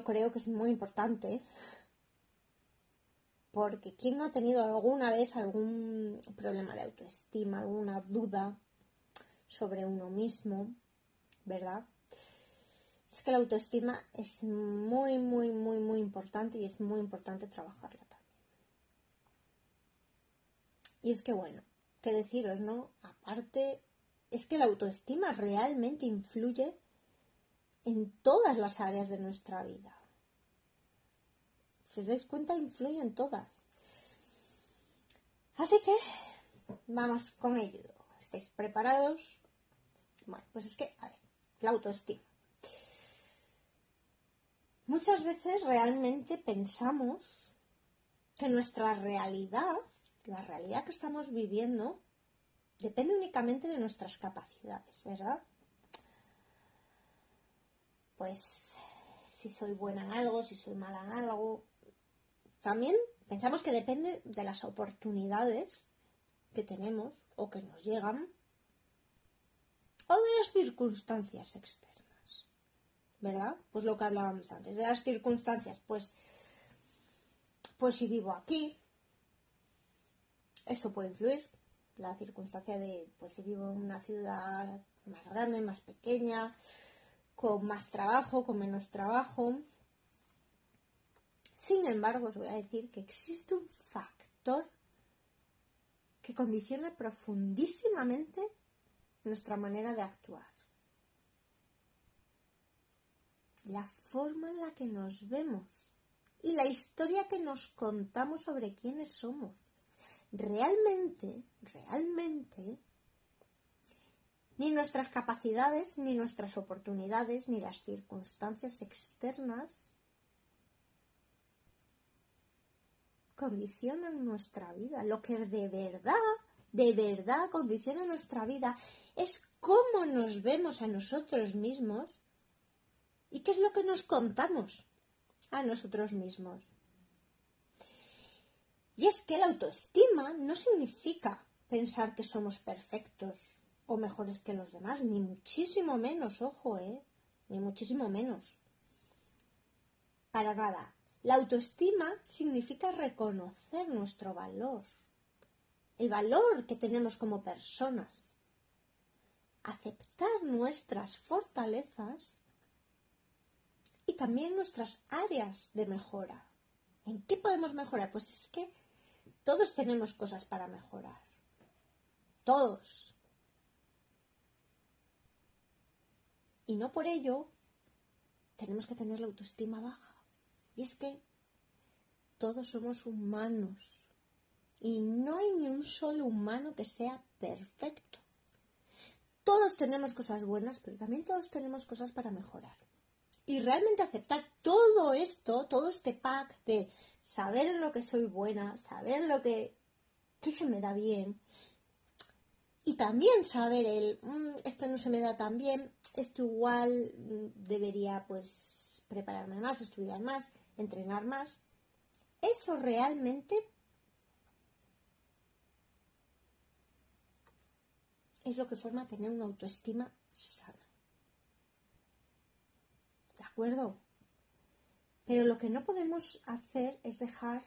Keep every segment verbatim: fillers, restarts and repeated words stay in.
creo que es muy importante, porque ¿quién no ha tenido alguna vez algún problema de autoestima, alguna duda sobre uno mismo, ¿verdad? Es que la autoestima es muy, muy, muy, muy importante y es muy importante trabajarla también. Y es que bueno, qué deciros, ¿no? Aparte, es que la autoestima realmente influye en todas las áreas de nuestra vida. Si os dais cuenta, influye en todas. Así que, vamos con ello. ¿Estáis preparados? Bueno, pues es que, a ver, la autoestima. Muchas veces realmente pensamos que nuestra realidad, la realidad que estamos viviendo, depende únicamente de nuestras capacidades, ¿verdad? Pues si soy buena en algo, si soy mala en algo. También pensamos que depende de las oportunidades que tenemos o que nos llegan o de las circunstancias externas. ¿Verdad? Pues lo que hablábamos antes, de las circunstancias, pues, pues si vivo aquí, eso puede influir, la circunstancia de, pues si vivo en una ciudad más grande, más pequeña, con más trabajo, con menos trabajo. Sin embargo, os voy a decir que existe un factor que condiciona profundísimamente nuestra manera de actuar. La forma en la que nos vemos y la historia que nos contamos sobre quiénes somos. Realmente, realmente, ni nuestras capacidades, ni nuestras oportunidades, ni las circunstancias externas condicionan nuestra vida. Lo que de verdad, de verdad condiciona nuestra vida es cómo nos vemos a nosotros mismos. ¿Y qué es lo que nos contamos a nosotros mismos? Y es que la autoestima no significa pensar que somos perfectos o mejores que los demás, ni muchísimo menos, ojo, ¿eh? Ni muchísimo menos. Para nada. La autoestima significa reconocer nuestro valor, el valor que tenemos como personas, aceptar nuestras fortalezas y también nuestras áreas de mejora. ¿En qué podemos mejorar? Pues es que todos tenemos cosas para mejorar. Todos. Y no por ello tenemos que tener la autoestima baja. Y es que todos somos humanos. Y no hay ni un solo humano que sea perfecto. Todos tenemos cosas buenas, pero también todos tenemos cosas para mejorar. Y realmente aceptar todo esto, todo este pack de saber en lo que soy buena, saber en lo que, que se me da bien, y también saber el, mmm, esto no se me da tan bien, esto igual mmm, debería pues prepararme más, estudiar más, entrenar más. Eso realmente es lo que forma tener una autoestima sana. ¿De acuerdo? Pero lo que no podemos hacer es dejar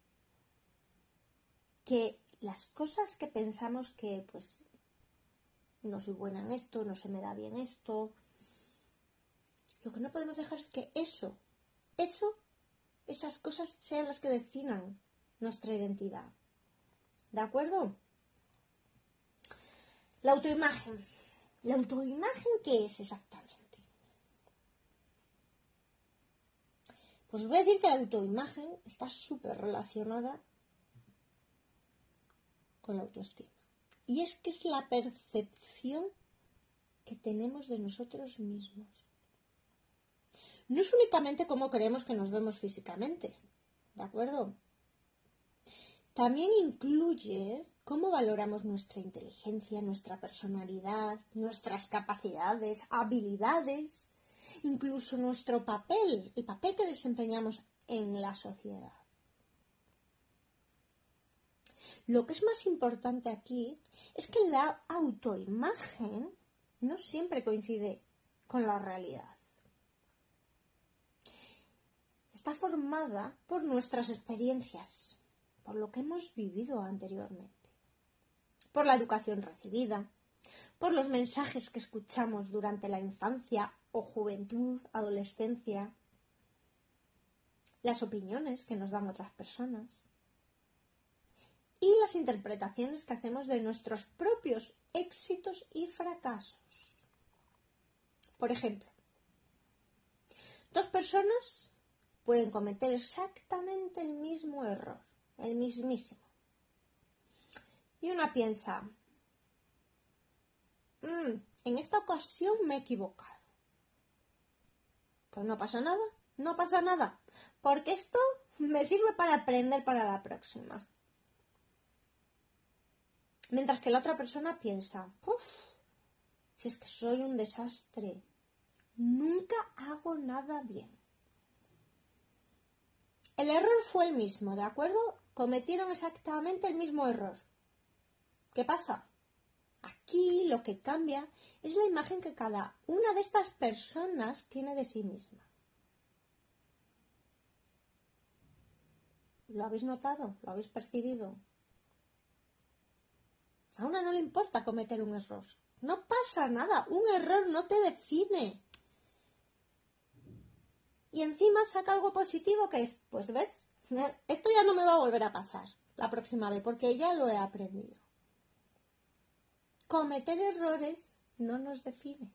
que las cosas que pensamos que pues no soy buena en esto, no se me da bien esto, lo que no podemos dejar es que eso, eso, esas cosas sean las que definan nuestra identidad. ¿De acuerdo? La autoimagen. ¿La autoimagen qué es exactamente? Pues os voy a decir que la autoimagen está súper relacionada con la autoestima. Y es que es la percepción que tenemos de nosotros mismos. No es únicamente cómo creemos que nos vemos físicamente, ¿de acuerdo? También incluye cómo valoramos nuestra inteligencia, nuestra personalidad, nuestras capacidades, habilidades, incluso nuestro papel, el papel que desempeñamos en la sociedad. Lo que es más importante aquí es que la autoimagen no siempre coincide con la realidad. está formada por nuestras experiencias, por lo que hemos vivido anteriormente, por la educación recibida, por los mensajes que escuchamos durante la infancia o juventud, adolescencia, las opiniones que nos dan otras personas y las interpretaciones que hacemos de nuestros propios éxitos y fracasos. Por ejemplo, dos personas pueden cometer exactamente el mismo error, el mismísimo. Y una piensa, mmm, en esta ocasión me he equivocado. Pues no pasa nada, no pasa nada, porque esto me sirve para aprender para la próxima. Mientras que la otra persona piensa, uff, si es que soy un desastre, nunca hago nada bien. El error fue el mismo, ¿de acuerdo? Cometieron exactamente el mismo error. ¿Qué pasa? Aquí lo que cambia es la imagen que cada una de estas personas tiene de sí misma. ¿Lo habéis notado? ¿Lo habéis percibido? A una no le importa cometer un error. No pasa nada. Un error no te define. Y encima saca algo positivo que es, pues ves, esto ya no me va a volver a pasar la próxima vez porque ya lo he aprendido. Cometer errores no nos define.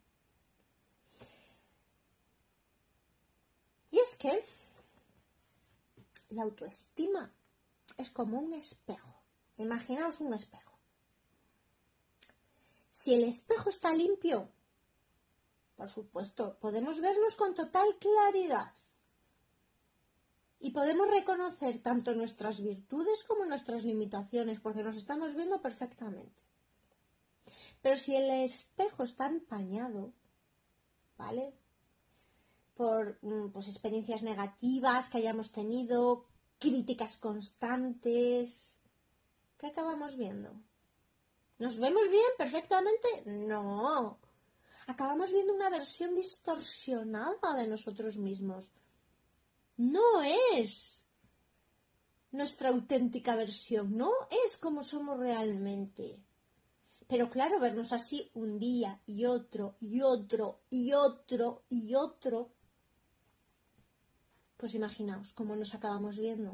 Y es que la autoestima es como un espejo. Imaginaos un espejo. Si el espejo está limpio, por supuesto, podemos vernos con total claridad. Y podemos reconocer tanto nuestras virtudes como nuestras limitaciones, porque nos estamos viendo perfectamente. Pero si el espejo está empañado, ¿vale? Por pues, experiencias negativas que hayamos tenido, críticas constantes, ¿qué acabamos viendo? ¿Nos vemos bien perfectamente? No. Acabamos viendo una versión distorsionada de nosotros mismos. No es nuestra auténtica versión, no es como somos realmente. Pero claro, vernos así un día y otro y otro y otro y otro, pues imaginaos cómo nos acabamos viendo.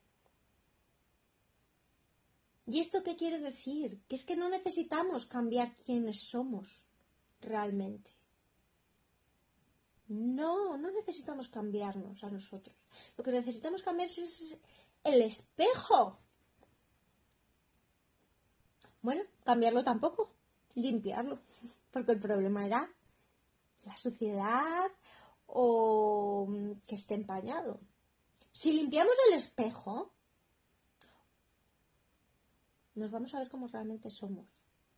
¿Y esto qué quiere decir? Que es que no necesitamos cambiar quiénes somos realmente. No, no necesitamos cambiarnos a nosotros. Lo que necesitamos cambiar es el espejo. Bueno, cambiarlo tampoco, limpiarlo, porque el problema era la suciedad o que esté empañado. Si limpiamos el espejo, nos vamos a ver cómo realmente somos.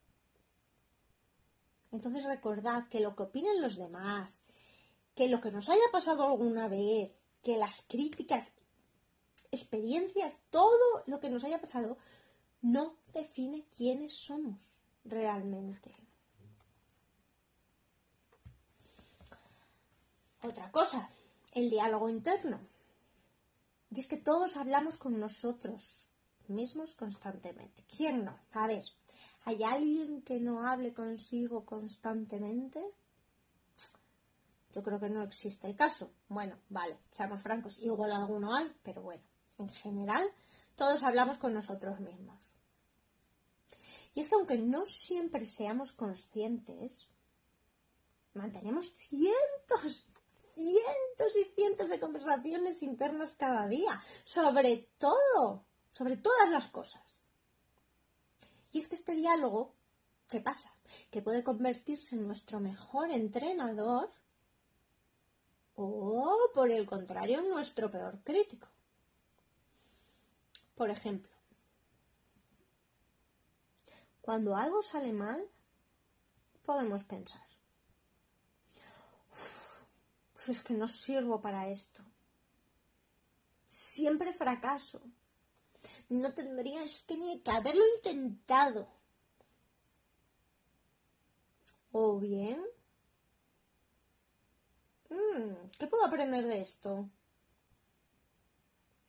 Entonces recordad que lo que opinen los demás, que lo que nos haya pasado alguna vez, que las críticas, experiencias, todo lo que nos haya pasado, no define quiénes somos realmente. Otra cosa, el diálogo interno. Y es que todos hablamos con nosotros mismos constantemente. ¿Quién no? A ver, ¿hay alguien que no hable consigo constantemente? Yo creo que no existe el caso. Bueno, vale, seamos francos, igual alguno hay, pero bueno, en general todos hablamos con nosotros mismos. Y es que aunque no siempre seamos conscientes, mantenemos cientos, cientos y cientos de conversaciones internas cada día, sobre todo, sobre todas las cosas. Y es que este diálogo, ¿qué pasa? Que puede convertirse en nuestro mejor entrenador o, por el contrario, en nuestro peor crítico. Por ejemplo, cuando algo sale mal, podemos pensar, pues es que no sirvo para esto. Siempre fracaso. No tendrías que ni que haberlo intentado. O bien, mmm, ¿qué puedo aprender de esto?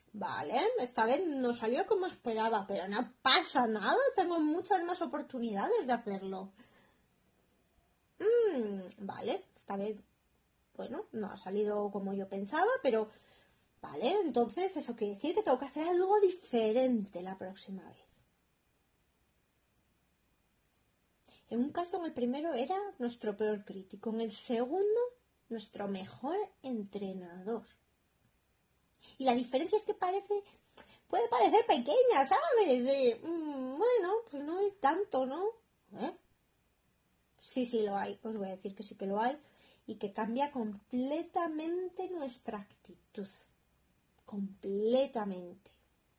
Vale, esta vez no salió como esperaba, pero no pasa nada, tengo muchas más oportunidades de hacerlo. Mm, vale, esta vez, bueno, no ha salido como yo pensaba, pero vale, entonces eso quiere decir que tengo que hacer algo diferente la próxima vez. En un caso, en el primero era nuestro peor crítico, en el segundo, nuestro mejor entrenador. Y la diferencia es que parece, puede parecer pequeña, ¿sabes? De, mmm, bueno, pues no hay tanto, ¿no? ¿Eh? Sí, sí lo hay, os voy a decir que sí que lo hay y que cambia completamente nuestra actitud. Completamente.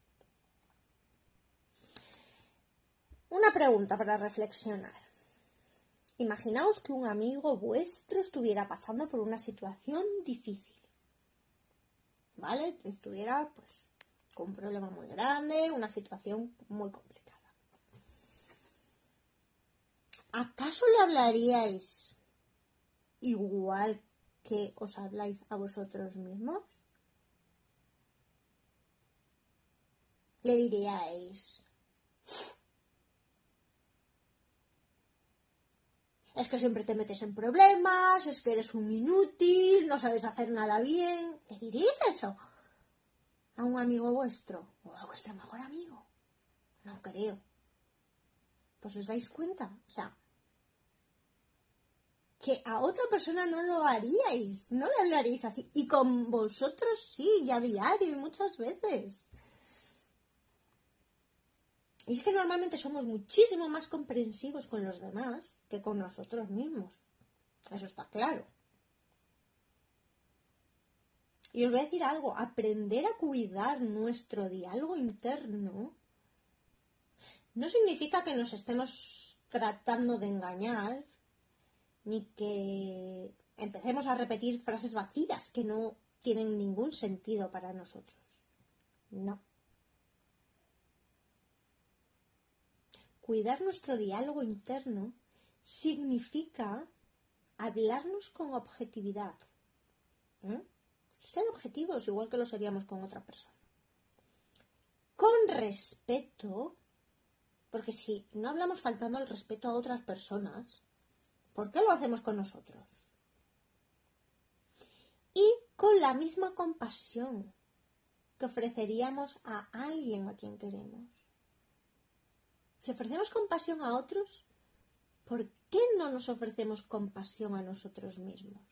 Una pregunta para reflexionar. Imaginaos que un amigo vuestro estuviera pasando por una situación difícil. ¿Vale? Estuviera, pues, con un problema muy grande, una situación muy complicada. ¿Acaso le hablaríais igual que os habláis a vosotros mismos? Le diríais: es que siempre te metes en problemas, es que eres un inútil, no sabes hacer nada bien. ¿Le diréis eso a un amigo vuestro o a vuestro mejor amigo? No creo. Pues os dais cuenta, o sea, que a otra persona no lo haríais, no le hablaríais así. Y con vosotros sí, y a diario y muchas veces. Y es que normalmente somos muchísimo más comprensivos con los demás que con nosotros mismos. Eso está claro. Y os voy a decir algo, aprender a cuidar nuestro diálogo interno no significa que nos estemos tratando de engañar, ni que empecemos a repetir frases vacías que no tienen ningún sentido para nosotros. No. Cuidar nuestro diálogo interno significa hablarnos con objetividad. ¿Eh? Ser objetivos, igual que lo seríamos con otra persona. Con respeto, porque si no hablamos faltando al respeto a otras personas, ¿por qué lo hacemos con nosotros? Y con la misma compasión que ofreceríamos a alguien a quien queremos. Si ofrecemos compasión a otros, ¿por qué no nos ofrecemos compasión a nosotros mismos?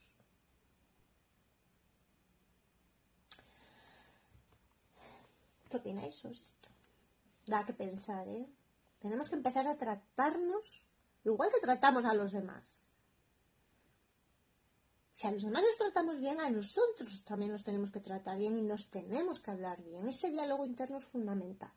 ¿Qué opináis sobre esto? Da que pensar, ¿eh? Tenemos que empezar a tratarnos igual que tratamos a los demás. Si a los demás les tratamos bien, a nosotros también nos tenemos que tratar bien y nos tenemos que hablar bien. Ese diálogo interno es fundamental.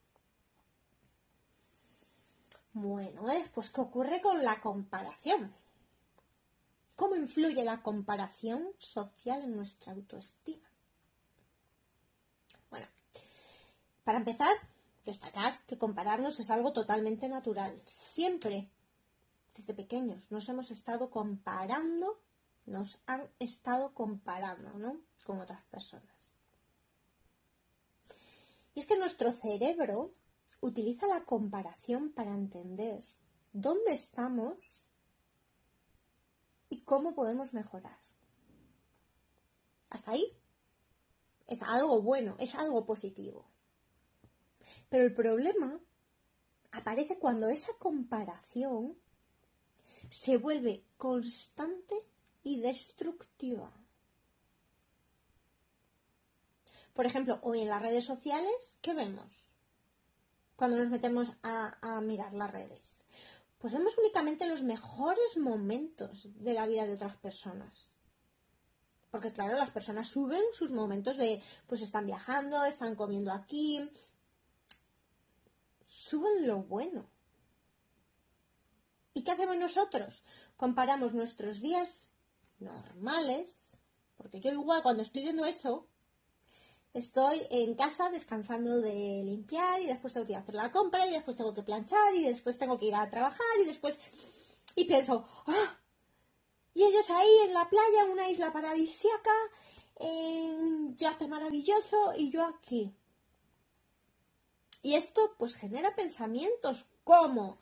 Bueno, ¿eh? Pues ¿qué ocurre con la comparación? ¿Cómo influye la comparación social en nuestra autoestima? Bueno, para empezar, destacar que compararnos es algo totalmente natural. Siempre, desde pequeños, nos hemos estado comparando, nos han estado comparando, ¿no?, con otras personas. Y es que nuestro cerebro utiliza la comparación para entender dónde estamos y cómo podemos mejorar. Hasta ahí es algo bueno, es algo positivo. Pero el problema aparece cuando esa comparación se vuelve constante y destructiva. Por ejemplo, hoy en las redes sociales, ¿qué vemos cuando nos metemos a, a mirar las redes? Pues vemos únicamente los mejores momentos de la vida de otras personas. Porque claro, las personas suben sus momentos de, pues están viajando, están comiendo aquí, suben lo bueno. ¿Y qué hacemos nosotros? Comparamos nuestros días normales, porque yo igual cuando estoy viendo eso, estoy en casa descansando de limpiar y después tengo que ir a hacer la compra y después tengo que planchar y después tengo que ir a trabajar y después... Y pienso, ¡ah! Y ellos ahí en la playa, en una isla paradisíaca, en yate maravilloso y yo aquí. Y esto pues genera pensamientos como,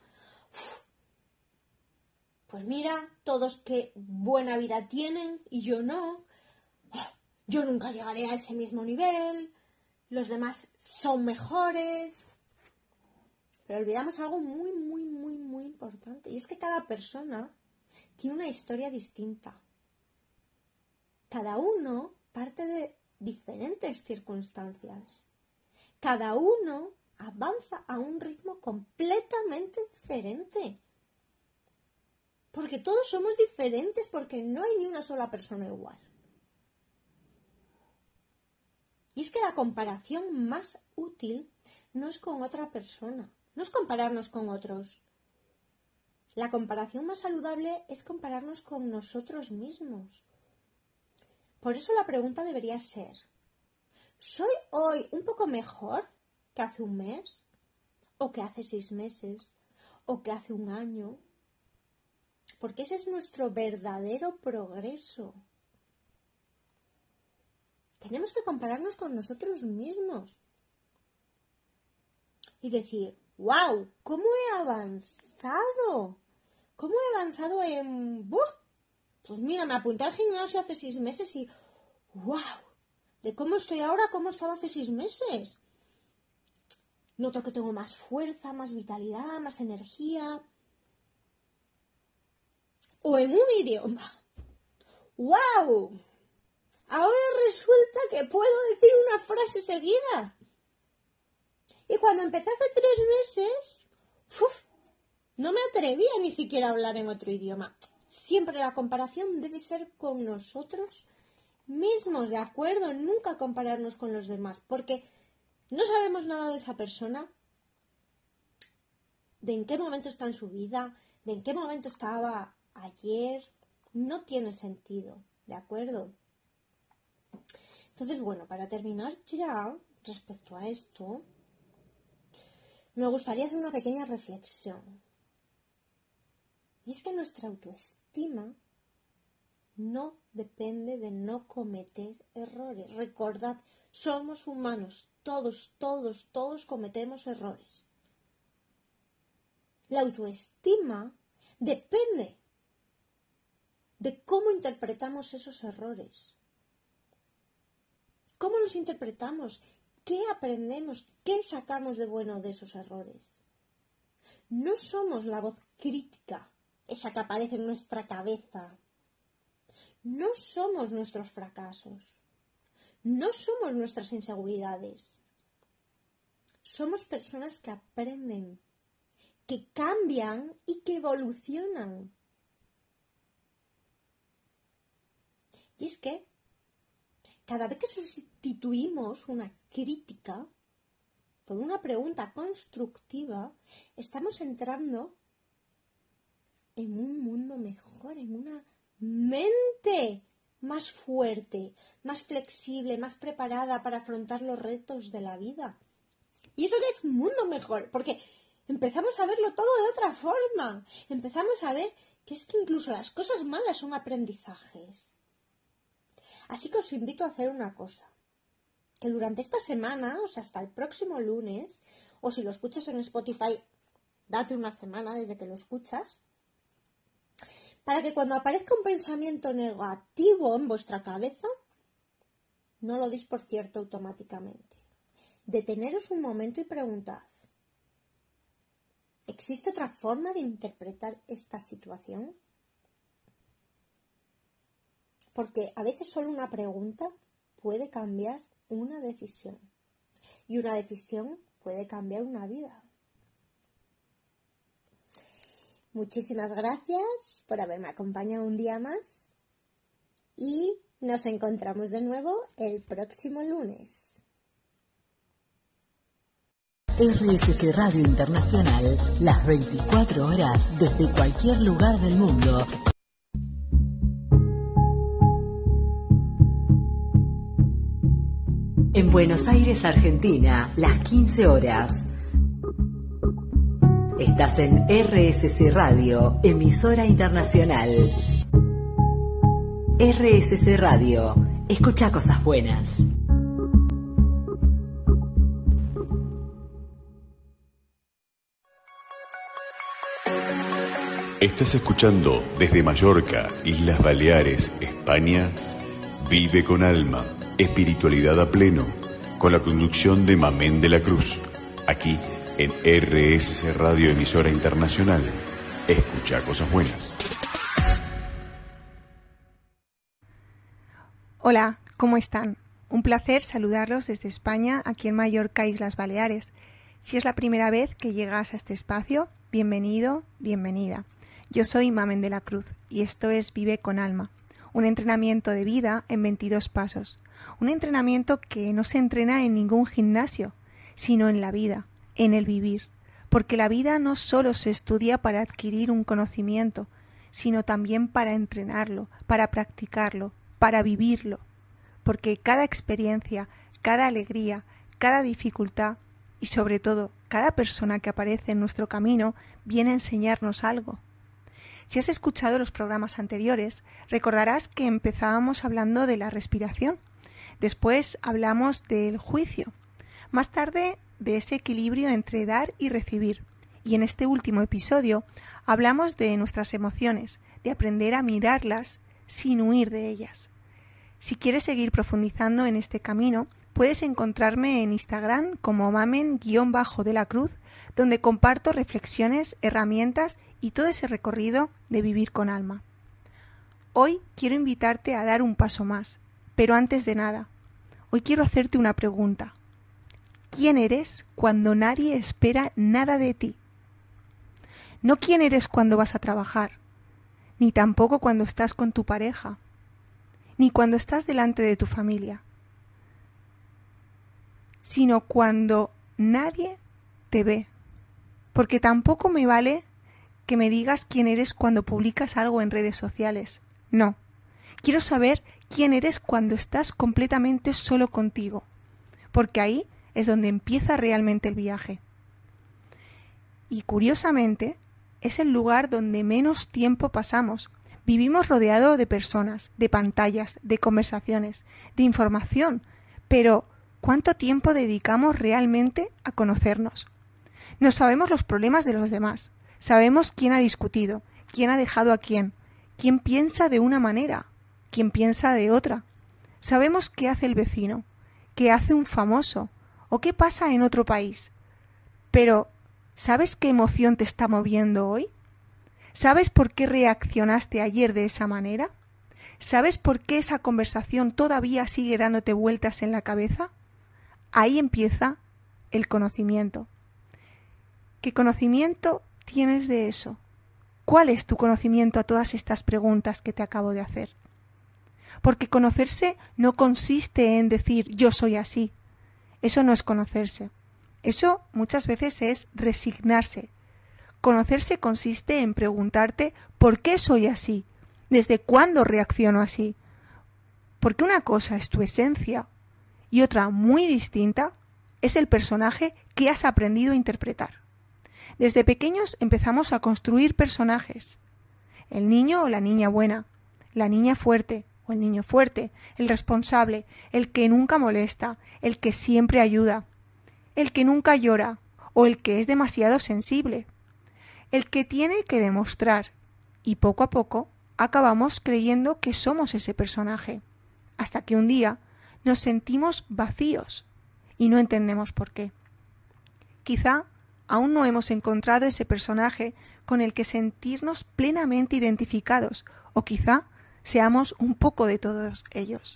pues mira, todos qué buena vida tienen y yo no. Yo nunca llegaré a ese mismo nivel. Los demás son mejores. Pero olvidamos algo muy, muy, muy, muy importante. Y es que cada persona tiene una historia distinta. Cada uno parte de diferentes circunstancias. Cada uno avanza a un ritmo completamente diferente. Porque todos somos diferentes, porque no hay ni una sola persona igual. Y es que la comparación más útil no es con otra persona, no es compararnos con otros. La comparación más saludable es compararnos con nosotros mismos. Por eso la pregunta debería ser, ¿soy hoy un poco mejor que hace un mes? ¿O que hace seis meses? ¿O que hace un año? Porque ese es nuestro verdadero progreso. Tenemos que compararnos con nosotros mismos y decir, ¡wow! ¿Cómo he avanzado? ¿Cómo he avanzado en...? ¡Buh! Pues mira, me apunté al gimnasio hace seis meses y ¡wow! De cómo estoy ahora, cómo estaba hace seis meses. Noto que tengo más fuerza, más vitalidad, más energía. O en un idioma. ¡Wow! Ahora resulta que puedo decir una frase seguida. Y cuando empecé hace tres meses, ¡uf! No me atrevía ni siquiera a hablar en otro idioma. Siempre la comparación debe ser con nosotros mismos, ¿de acuerdo? Nunca compararnos con los demás, porque no sabemos nada de esa persona, de en qué momento está en su vida, de en qué momento estaba ayer. No tiene sentido, ¿de acuerdo? Entonces, bueno, para terminar ya respecto a esto, me gustaría hacer una pequeña reflexión. Y es que nuestra autoestima no depende de no cometer errores. Recordad, somos humanos, todos, todos, todos cometemos errores. La autoestima depende de cómo interpretamos esos errores. ¿Cómo los interpretamos? ¿Qué aprendemos? ¿Qué sacamos de bueno de esos errores? No somos la voz crítica, esa que aparece en nuestra cabeza. No somos nuestros fracasos. No somos nuestras inseguridades. Somos personas que aprenden, que cambian y que evolucionan. Y es que cada vez que sustituimos una crítica por una pregunta constructiva, estamos entrando en un mundo mejor, en una mente más fuerte, más flexible, más preparada para afrontar los retos de la vida. Y eso que es un mundo mejor, porque empezamos a verlo todo de otra forma. Empezamos a ver que es que incluso las cosas malas son aprendizajes. Así que os invito a hacer una cosa, que durante esta semana, o sea, hasta el próximo lunes, o si lo escuchas en Spotify, date una semana desde que lo escuchas, para que cuando aparezca un pensamiento negativo en vuestra cabeza, no lo deis por cierto automáticamente. Deteneros un momento y preguntad, ¿existe otra forma de interpretar esta situación? Porque a veces solo una pregunta puede cambiar una decisión. Y una decisión puede cambiar una vida. Muchísimas gracias por haberme acompañado un día más. Y nos encontramos de nuevo el próximo lunes. R S C Radio Internacional, las veinticuatro horas desde cualquier lugar del mundo. En Buenos Aires, Argentina, las quince horas. Estás en R S C Radio, emisora internacional. R S C Radio, Escucha cosas buenas. Estás escuchando desde Mallorca, Islas Baleares, España, Vive con Alma, espiritualidad a pleno, con la conducción de Mamén de la Cruz, aquí en R S C Radio, emisora internacional. Escucha cosas buenas. Hola, ¿cómo están? Un placer saludarlos desde España, aquí en Mallorca, Islas Baleares. Si es la primera vez que llegas a este espacio, bienvenido, bienvenida. Yo soy Mamén de la Cruz y esto es Vive con Alma, un entrenamiento de vida en veintidós pasos. Un entrenamiento que no se entrena en ningún gimnasio, sino en la vida, en el vivir. Porque la vida no solo se estudia para adquirir un conocimiento, sino también para entrenarlo, para practicarlo, para vivirlo. Porque cada experiencia, cada alegría, cada dificultad y sobre todo cada persona que aparece en nuestro camino viene a enseñarnos algo. Si has escuchado los programas anteriores, recordarás que empezábamos hablando de la respiración. Después hablamos del juicio. Más tarde de ese equilibrio entre dar y recibir. Y en este último episodio hablamos de nuestras emociones, de aprender a mirarlas sin huir de ellas. Si quieres seguir profundizando en este camino, puedes encontrarme en Instagram como mamen-de la cruz, donde comparto reflexiones, herramientas y todo ese recorrido de vivir con alma. Hoy quiero invitarte a dar un paso más, pero antes de nada, hoy quiero hacerte una pregunta. ¿Quién eres cuando nadie espera nada de ti? No quién eres cuando vas a trabajar, ni tampoco cuando estás con tu pareja, ni cuando estás delante de tu familia, sino cuando nadie te ve, porque tampoco me vale que me digas quién eres cuando publicas algo en redes sociales. No, quiero saber quién eres cuando estás completamente solo contigo, porque ahí es donde empieza realmente el viaje. Y curiosamente, es el lugar donde menos tiempo pasamos. Vivimos rodeados de personas, de pantallas, de conversaciones, de información, pero ¿cuánto tiempo dedicamos realmente a conocernos? No sabemos los problemas de los demás. Sabemos quién ha discutido, quién ha dejado a quién, quién piensa de una manera, quién piensa de otra. Sabemos qué hace el vecino, qué hace un famoso o qué pasa en otro país. Pero, ¿sabes qué emoción te está moviendo hoy? ¿Sabes por qué reaccionaste ayer de esa manera? ¿Sabes por qué esa conversación todavía sigue dándote vueltas en la cabeza? Ahí empieza el conocimiento. ¿Qué conocimiento tienes de eso? ¿Cuál es tu conocimiento a todas estas preguntas que te acabo de hacer? Porque conocerse no consiste en decir yo soy así. Eso no es conocerse. Eso muchas veces es resignarse. Conocerse consiste en preguntarte ¿por qué soy así? ¿Desde cuándo reacciono así? Porque una cosa es tu esencia y otra muy distinta es el personaje que has aprendido a interpretar. Desde pequeños empezamos a construir personajes. El niño o la niña buena, la niña fuerte o el niño fuerte, el responsable, el que nunca molesta, el que siempre ayuda, el que nunca llora o el que es demasiado sensible, el que tiene que demostrar y poco a poco acabamos creyendo que somos ese personaje, hasta que un día nos sentimos vacíos y no entendemos por qué. Quizá aún no hemos encontrado ese personaje con el que sentirnos plenamente identificados, o quizá seamos un poco de todos ellos.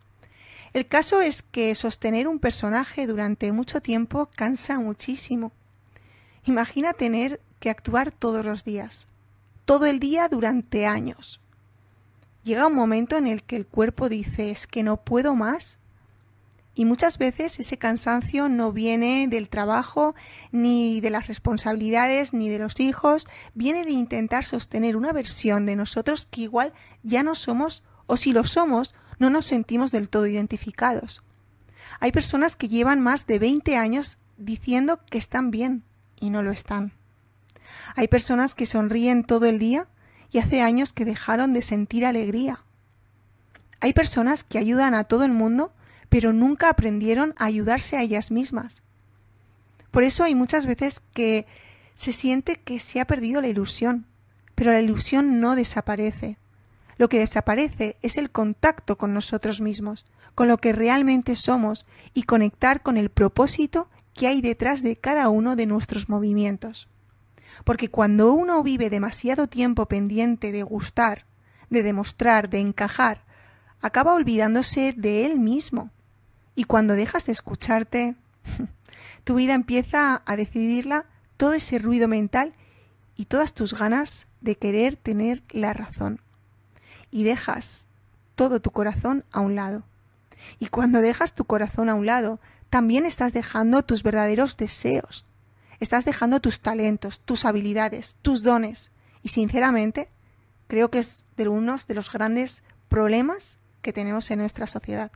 El caso es que sostener un personaje durante mucho tiempo cansa muchísimo. Imagina tener que actuar todos los días, todo el día durante años. Llega un momento en el que el cuerpo dice es que no puedo más. Y muchas veces ese cansancio no viene del trabajo, ni de las responsabilidades, ni de los hijos, viene de intentar sostener una versión de nosotros que igual ya no somos, o si lo somos, no nos sentimos del todo identificados. Hay personas que llevan más de veinte años diciendo que están bien y no lo están. Hay personas que sonríen todo el día y hace años que dejaron de sentir alegría. Hay personas que ayudan a todo el mundo, pero nunca aprendieron a ayudarse a ellas mismas. Por eso hay muchas veces que se siente que se ha perdido la ilusión, pero la ilusión no desaparece. Lo que desaparece es el contacto con nosotros mismos, con lo que realmente somos y conectar con el propósito que hay detrás de cada uno de nuestros movimientos. Porque cuando uno vive demasiado tiempo pendiente de gustar, de demostrar, de encajar, acaba olvidándose de él mismo. Y cuando dejas de escucharte, tu vida empieza a decidirla todo ese ruido mental y todas tus ganas de querer tener la razón. Y dejas todo tu corazón a un lado. Y cuando dejas tu corazón a un lado, también estás dejando tus verdaderos deseos. Estás dejando tus talentos, tus habilidades, tus dones. Y sinceramente, creo que es de uno de los grandes problemas que tenemos en nuestra sociedad.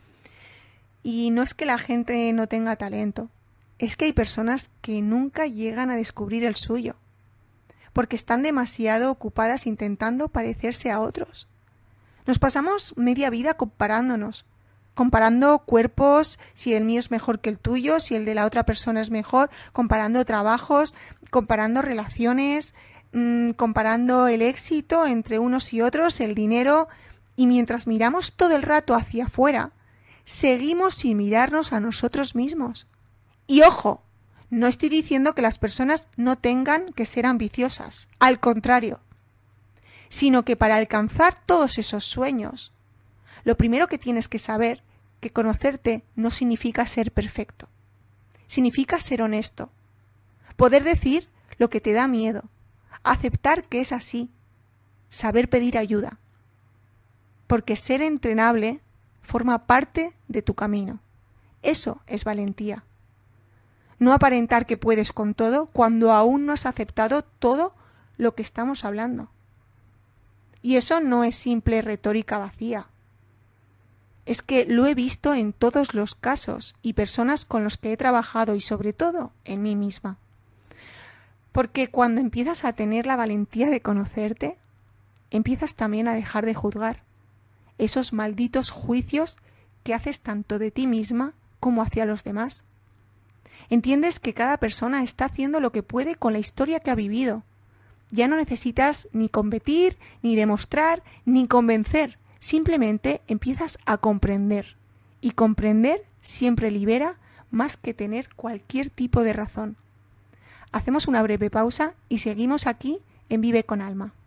Y no es que la gente no tenga talento, es que hay personas que nunca llegan a descubrir el suyo, porque están demasiado ocupadas intentando parecerse a otros. Nos pasamos media vida comparándonos, comparando cuerpos, si el mío es mejor que el tuyo, si el de la otra persona es mejor, comparando trabajos, comparando relaciones, mmm, comparando el éxito entre unos y otros, el dinero, y mientras miramos todo el rato hacia afuera, seguimos sin mirarnos a nosotros mismos. Y ojo, no estoy diciendo que las personas no tengan que ser ambiciosas, al contrario, sino que para alcanzar todos esos sueños, lo primero que tienes que saber que conocerte no significa ser perfecto, significa ser honesto, poder decir lo que te da miedo, aceptar que es así, saber pedir ayuda, porque ser entrenable forma parte de tu camino. Eso es valentía. No aparentar que puedes con todo cuando aún no has aceptado todo lo que estamos hablando. Y eso no es simple retórica vacía. Es que lo he visto en todos los casos y personas con los que he trabajado y sobre todo en mí misma. Porque cuando empiezas a tener la valentía de conocerte, empiezas también a dejar de juzgar esos malditos juicios que haces tanto de ti misma como hacia los demás. Entiendes que cada persona está haciendo lo que puede con la historia que ha vivido. Ya no necesitas ni competir, ni demostrar, ni convencer. Simplemente empiezas a comprender. Y comprender siempre libera más que tener cualquier tipo de razón. Hacemos una breve pausa y seguimos aquí en Vive con Alma.